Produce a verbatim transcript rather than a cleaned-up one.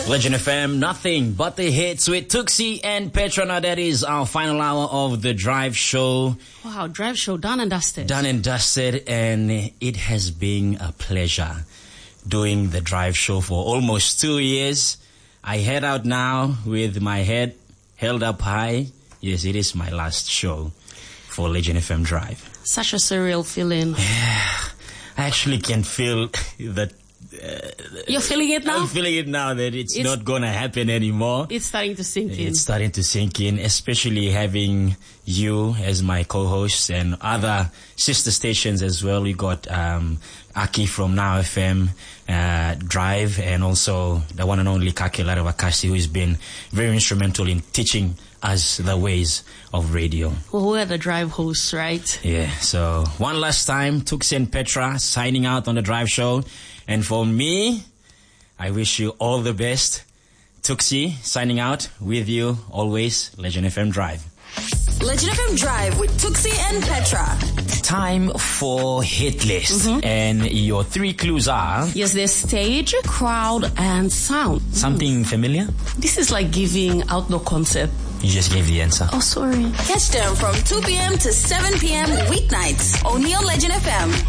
Legend F M, nothing but the hits with Tuxi and Petra. Now that is our final hour of the Drive Show. Wow, Drive Show, done and dusted. Done and dusted, and it has been a pleasure doing the Drive Show for almost two years. I head out now with my head held up high. Yes, it is my last show for Legend F M Drive. Such a surreal feeling. Yeah, I actually can feel that. Uh, You're feeling it now? I'm feeling it now that it's, it's not going to happen anymore. It's starting to sink in. It's starting to sink in, especially having you as my co-host and other sister stations as well. We got um, Aki from Now F M, uh, Drive, and also the one and only Kake Laravakasi, who has been very instrumental in teaching us the ways of radio. Well, we're the Drive hosts, right? Yeah, so one last time, Tuxi and Petra signing out on the Drive Show. And for me, I wish you all the best. Tuxi signing out with you always, Legend F M Drive. Legend F M Drive with Tuxi and Petra. Time for hit list. Mm-hmm. And your three clues are... Yes, there's stage, crowd, and sound. Something mm. familiar? This is like giving outdoor concert. You just gave the answer. Oh, sorry. Catch them from two p.m. to seven p.m. weeknights. Only on Legend F M.